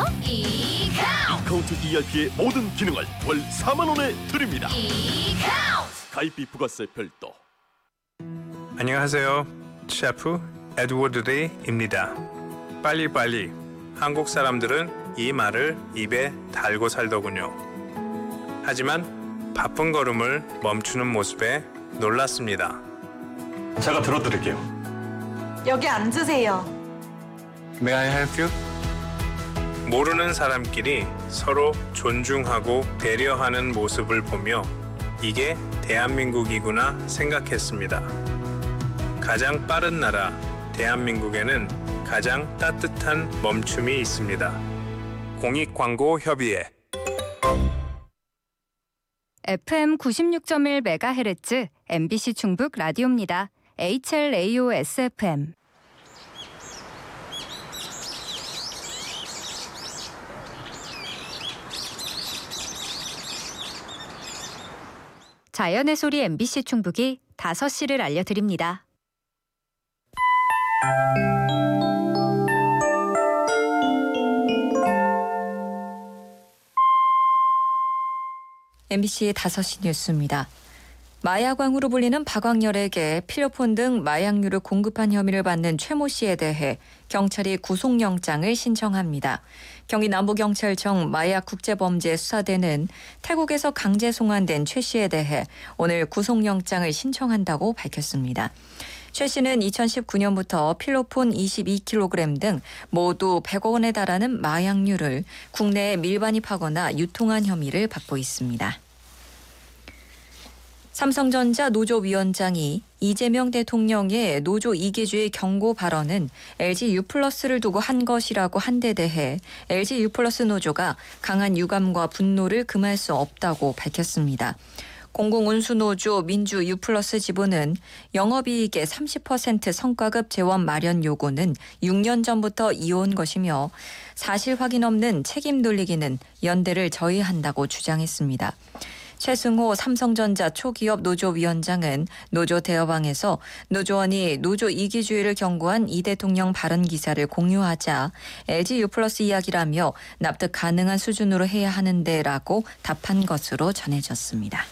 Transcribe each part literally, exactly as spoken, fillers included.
있죠? 이카운트! 이카운트 이알피의 모든 기능을 월 사만 원에 드립니다. 이카운트! 가입비 부가세 별도. 안녕하세요. 셰프 에드워드 레이입니다. 빨리빨리. 한국 사람들은 이 말을 입에 달고 살더군요. 하지만 바쁜 걸음을 멈추는 모습에 놀랐습니다. 제가 들어드릴게요. 여기 앉으세요. May I help you? 모르는 사람끼리 서로 존중하고 배려하는 모습을 보며 이게 대한민국이구나 생각했습니다. 가장 빠른 나라 대한민국에는 가장 따뜻한 멈춤이 있습니다. 공익광고협의회. 에프엠 구십육 점 일 메가헤르츠 엠비씨 충북 라디오입니다. 에이치엘에이오에스에프엠. 자연의 소리 엠비씨 충북이 다섯 시를 알려드립니다. 엠비씨 다섯 시 뉴스입니다. 마약왕으로 불리는 박광렬에게 필로폰 등 마약류를 공급한 혐의를 받는 최모 씨에 대해 경찰이 구속영장을 신청합니다. 경기 남부경찰청 마약국제범죄수사대는 태국에서 강제 송환된 최 씨에 대해 오늘 구속영장을 신청한다고 밝혔습니다. 최 씨는 이천십구 년부터 필로폰 이십이 킬로그램 등 모두 백억 원에 달하는 마약류를 국내에 밀반입하거나 유통한 혐의를 받고 있습니다. 삼성전자 노조위원장이 이재명 대통령의 노조 이계주의 경고 발언은 엘지 유플러스를 두고 한 것이라고 한 데 대해 엘지 유플러스 노조가 강한 유감과 분노를 금할 수 없다고 밝혔습니다. 공공운수노조 민주 유플러스 지부는 영업이익의 삼십 퍼센트 성과급 재원 마련 요구는 육 년 전부터 이어온 것이며 사실 확인 없는 책임 돌리기는 연대를 저해한다고 주장했습니다. 최승호 삼성전자 초기업 노조위원장은 노조 대화방에서 노조원이 노조 이기주의를 경고한 이 대통령 발언 기사를 공유하자 엘지 유플러스 이야기라며 납득 가능한 수준으로 해야 하는데라고 답한 것으로 전해졌습니다.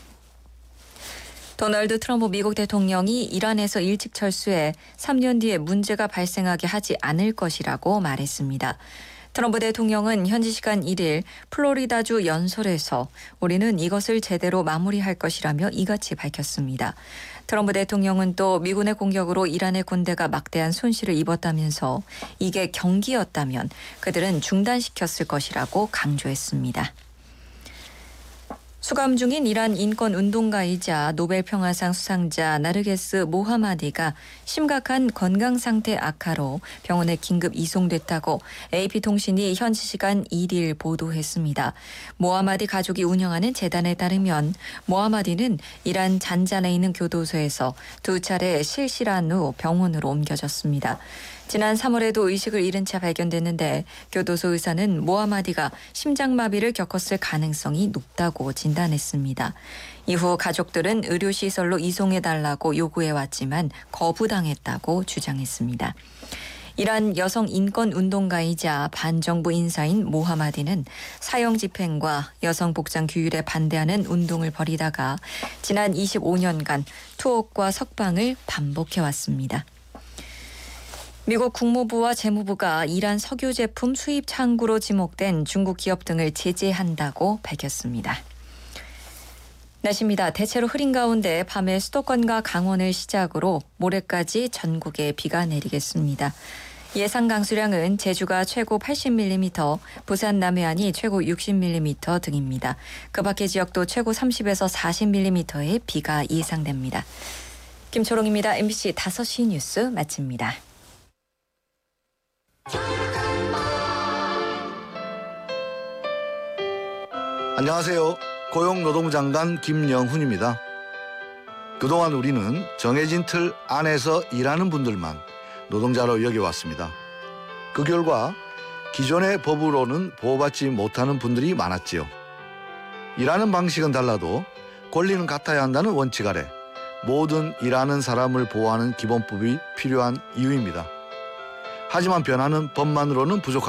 도널드 트럼프 미국 대통령이 이란에서 일찍 철수해 삼 년 뒤에 문제가 발생하게 하지 않을 것이라고 말했습니다. 트럼프 대통령은 현지 시간 일 일 플로리다주 연설에서 우리는 이것을 제대로 마무리할 것이라며 이같이 밝혔습니다. 트럼프 대통령은 또 미군의 공격으로 이란의 군대가 막대한 손실을 입었다면서 이게 경기였다면 그들은 중단시켰을 것이라고 강조했습니다. 수감 중인 이란 인권운동가이자 노벨평화상 수상자 나르게스 모하마디가 심각한 건강 상태 악화로 병원에 긴급 이송됐다고 에이피통신이 현지 시간 일 일 보도했습니다. 모하마디 가족이 운영하는 재단에 따르면 모하마디는 이란 잔잔에 있는 교도소에서 두 차례 실실한 후 병원으로 옮겨졌습니다. 지난 삼월에도 의식을 잃은 채 발견됐는데 교도소 의사는 모하마디가 심장마비를 겪었을 가능성이 높다고 진단했습니다. 이후 가족들은 의료시설로 이송해달라고 요구해왔지만 거부당했다고 주장했습니다. 이란 여성 인권운동가이자 반정부 인사인 모하마디는 사형집행과 여성 복장 규율에 반대하는 운동을 벌이다가 지난 이십오 년간 투옥과 석방을 반복해왔습니다. 미국 국무부와 재무부가 이란 석유 제품 수입 창구로 지목된 중국 기업 등을 제재한다고 밝혔습니다. 날씨입니다. 대체로 흐린 가운데 밤에 수도권과 강원을 시작으로 모레까지 전국에 비가 내리겠습니다. 예상 강수량은 제주가 최고 팔십 밀리미터, 부산 남해안이 최고 육십 밀리미터 등입니다. 그 밖의 지역도 최고 삼십에서 사십 밀리미터의 비가 예상됩니다. 김초롱입니다. 엠비씨 다섯 시 뉴스 마칩니다. 안녕하세요. 고용노동부 장관 김영훈입니다. 그동안 우리는 정해진 틀 안에서 일하는 분들만 노동자로 여겨왔습니다. 그 결과 기존의 법으로는 보호받지 못하는 분들이 많았지요. 일하는 방식은 달라도 권리는 같아야 한다는 원칙 아래 모든 일하는 사람을 보호하는 기본법이 필요한 이유입니다. 하지만 변하는 법만으로는 부족합니다.